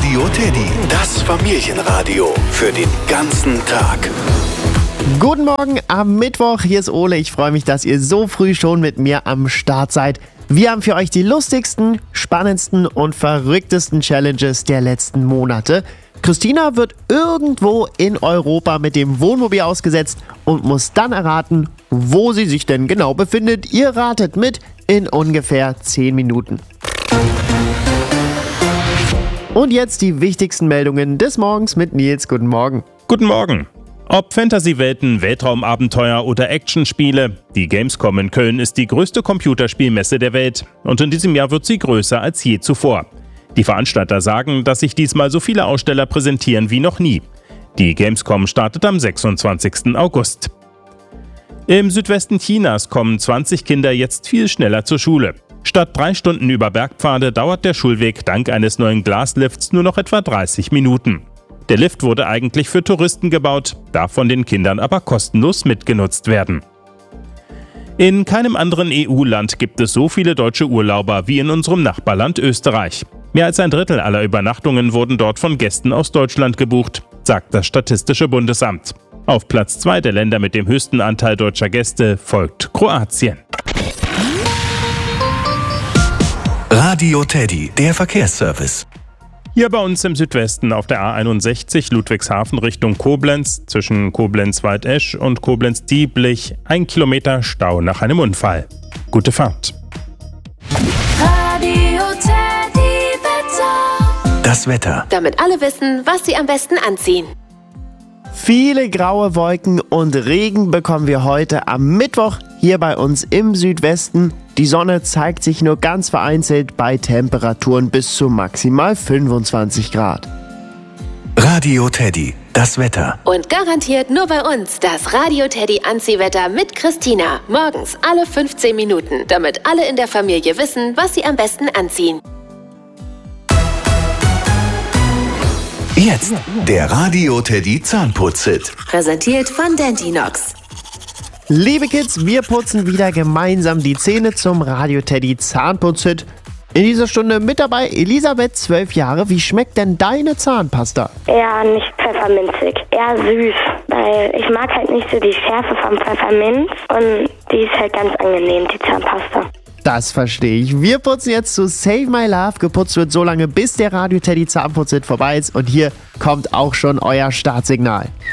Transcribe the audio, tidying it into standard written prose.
Radio Teddy, das Familienradio für den ganzen Tag. Guten Morgen am Mittwoch, hier ist Ole. Ich freue mich, dass ihr so früh schon mit mir am Start seid. Wir haben für euch die lustigsten, spannendsten und verrücktesten Challenges der letzten Monate. Christina wird irgendwo in Europa mit dem Wohnmobil ausgesetzt und muss dann erraten, wo sie sich denn genau befindet. Ihr ratet mit in ungefähr 10 Minuten. Und jetzt die wichtigsten Meldungen des Morgens mit Nils. Guten Morgen. Guten Morgen. Ob Fantasy-Welten, Weltraumabenteuer oder Actionspiele, die Gamescom in Köln ist die größte Computerspielmesse der Welt und in diesem Jahr wird sie größer als je zuvor. Die Veranstalter sagen, dass sich diesmal so viele Aussteller präsentieren wie noch nie. Die Gamescom startet am 26. August. Im Südwesten Chinas kommen 20 Kinder jetzt viel schneller zur Schule. Statt 3 Stunden über Bergpfade dauert der Schulweg dank eines neuen Glaslifts nur noch etwa 30 Minuten. Der Lift wurde eigentlich für Touristen gebaut, darf von den Kindern aber kostenlos mitgenutzt werden. In keinem anderen EU-Land gibt es so viele deutsche Urlauber wie in unserem Nachbarland Österreich. Mehr als ein Drittel aller Übernachtungen wurden dort von Gästen aus Deutschland gebucht, sagt das Statistische Bundesamt. Auf Platz 2 der Länder mit dem höchsten Anteil deutscher Gäste folgt Kroatien. Radio Teddy, der Verkehrsservice. Hier bei uns im Südwesten auf der A61 Ludwigshafen Richtung Koblenz, zwischen Koblenz-Waldesch und Koblenz-Dieblich, 1 Kilometer Stau nach einem Unfall. Gute Fahrt. Radio Teddy Wetter. Das Wetter. Damit alle wissen, was sie am besten anziehen. Viele graue Wolken und Regen bekommen wir heute am Mittwoch hier bei uns im Südwesten. Die Sonne zeigt sich nur ganz vereinzelt bei Temperaturen bis zu maximal 25 Grad. Radio Teddy, das Wetter. Und garantiert nur bei uns das Radio Teddy Anziehwetter mit Christina. Morgens alle 15 Minuten, damit alle in der Familie wissen, was sie am besten anziehen. Jetzt der Radio Teddy Zahnputz-Hit. Präsentiert von Dentinox. Liebe Kids, wir putzen wieder gemeinsam die Zähne zum Radio Teddy Zahnputz-Hit. In dieser Stunde mit dabei Elisabeth, 12 Jahre. Wie schmeckt denn deine Zahnpasta? Eher nicht pfefferminzig, eher süß, weil ich mag halt nicht so die Schärfe vom Pfefferminz und die ist halt ganz angenehm, die Zahnpasta. Das verstehe ich. Wir putzen jetzt zu Save My Love. Geputzt wird so lange, bis der Radio Teddy Zahnputz-Hit vorbei ist. Und hier kommt auch schon euer Startsignal.